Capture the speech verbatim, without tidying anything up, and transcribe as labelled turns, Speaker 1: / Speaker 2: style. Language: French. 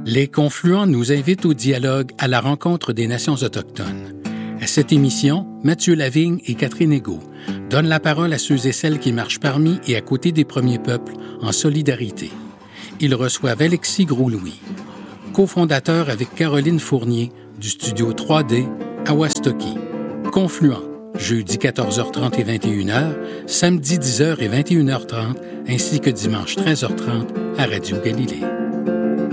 Speaker 1: Les Confluents nous invitent au dialogue à la rencontre des nations autochtones. À cette émission, Mathieu Lavigne et Catherine Égault donnent la parole à ceux et celles qui marchent parmi et à côté des premiers peuples en solidarité. Ils reçoivent Alexis Gros-Louis, cofondateur avec Caroline Fournier du studio trois D à Wastoki. Confluents, jeudi quatorze heures trente et vingt et une heures, samedi dix heures et vingt et une heures trente, ainsi que dimanche treize heures trente à Radio Galilée.